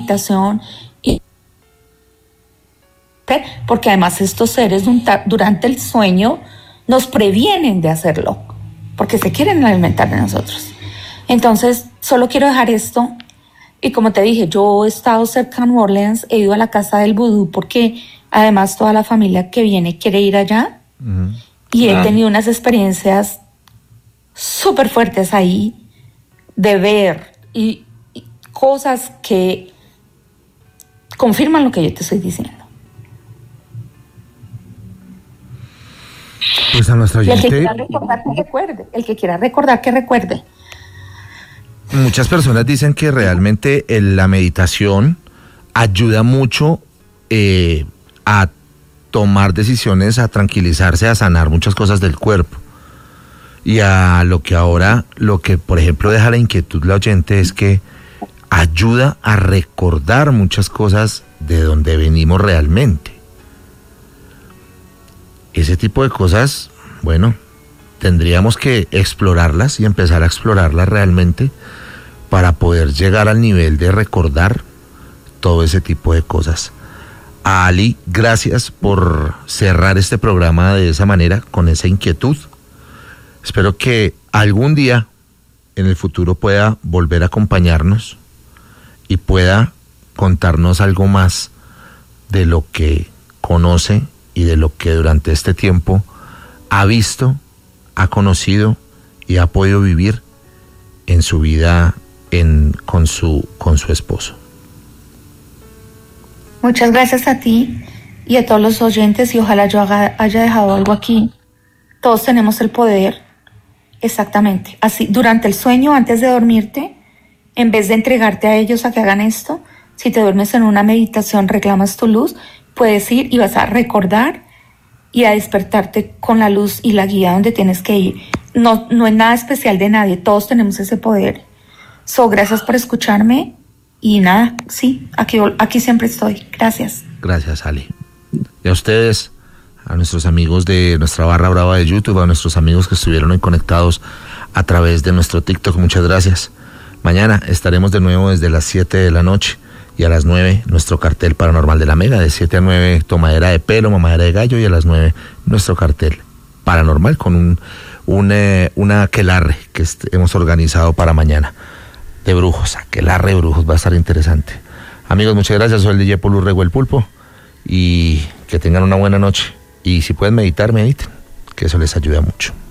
meditación, y porque además estos seres durante el sueño nos previenen de hacerlo, porque se quieren alimentar de nosotros. Entonces, solo quiero dejar esto, y como te dije, yo he estado cerca de New Orleans, he ido a la casa del vudú, porque además toda la familia que viene quiere ir allá, y he tenido unas experiencias súper fuertes ahí, de ver y cosas que confirman lo que yo te estoy diciendo. Pues a nuestra Y el oyente, que quiera recordar que recuerde, el que quiera recordar que recuerde. muchas personas dicen que realmente la meditación ayuda mucho a tomar decisiones, a tranquilizarse, a sanar muchas cosas del cuerpo. Y a lo que por ejemplo deja la inquietud la oyente es que ayuda a recordar muchas cosas de donde venimos realmente. Ese tipo de cosas, bueno, tendríamos que explorarlas y empezar a explorarlas realmente para poder llegar al nivel de recordar todo ese tipo de cosas. A Ali, gracias por cerrar este programa de esa manera, con esa inquietud. Espero que algún día en el futuro pueda volver a acompañarnos y pueda contarnos algo más de lo que conoce y de lo que durante este tiempo ha visto, ha conocido y ha podido vivir en su vida con su esposo. Muchas gracias a ti y a todos los oyentes, y ojalá yo haya dejado algo aquí. Todos tenemos el poder, exactamente. Así, durante el sueño, antes de dormirte, en vez de entregarte a ellos a que hagan esto, si te duermes en una meditación, reclamas tu luz, puedes ir y vas a recordar y a despertarte con la luz y la guía donde tienes que ir. No es nada especial de nadie, todos tenemos ese poder. Gracias por escucharme y nada, sí, aquí siempre estoy. Gracias. Gracias, Ali. Y a ustedes, a nuestros amigos de nuestra barra brava de YouTube, a nuestros amigos que estuvieron hoy conectados a través de nuestro TikTok, muchas gracias. Mañana estaremos de nuevo desde las 7 de la noche y a las 9 nuestro cartel paranormal de la Mega, de 7 a 9 tomadera de pelo, mamadera de gallo, y a las 9 nuestro cartel paranormal con una aquelarre que hemos organizado para mañana de brujos. Aquelarre de brujos va a estar interesante. Amigos, muchas gracias. Soy el DJ Polo Rego el Pulpo, y que tengan una buena noche, y si pueden meditar, mediten, que eso les ayuda mucho.